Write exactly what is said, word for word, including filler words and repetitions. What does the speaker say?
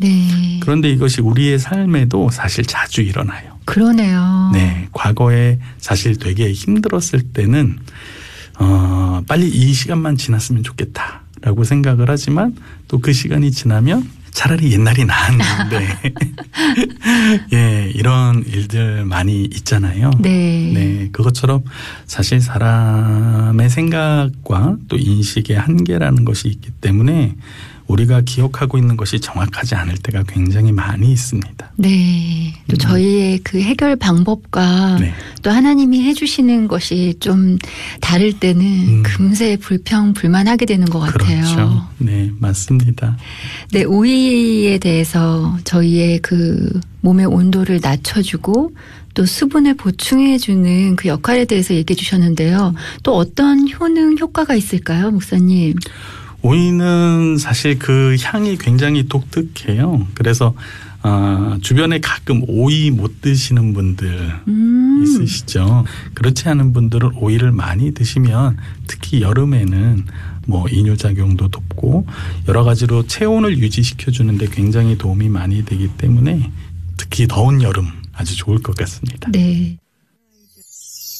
네. 그런데 이것이 우리의 삶에도 사실 자주 일어나요. 그러네요. 네, 과거에 사실 되게 힘들었을 때는 어, 빨리 이 시간만 지났으면 좋겠다라고 생각을 하지만 또 그 시간이 지나면 차라리 옛날이 나았는데 예, 이런 일들 많이 있잖아요. 네. 네, 그것처럼 사실 사람의 생각과 또 인식의 한계라는 것이 있기 때문에 우리가 기억하고 있는 것이 정확하지 않을 때가 굉장히 많이 있습니다. 네. 또 음. 저희의 그 해결 방법과 네. 또 하나님이 해주시는 것이 좀 다를 때는 음. 금세 불평, 불만하게 되는 것 같아요. 그렇죠. 네, 맞습니다. 네, 오이에 대해서 저희의 그 몸의 온도를 낮춰주고 또 수분을 보충해주는 그 역할에 대해서 얘기해 주셨는데요. 또 어떤 효능, 효과가 있을까요, 목사님? 오이는 사실 그 향이 굉장히 독특해요. 그래서 어, 주변에 가끔 오이 못 드시는 분들 음. 있으시죠. 그렇지 않은 분들은 오이를 많이 드시면 특히 여름에는 뭐 이뇨작용도 돕고 여러 가지로 체온을 유지시켜 주는데 굉장히 도움이 많이 되기 때문에 특히 더운 여름 아주 좋을 것 같습니다. 네.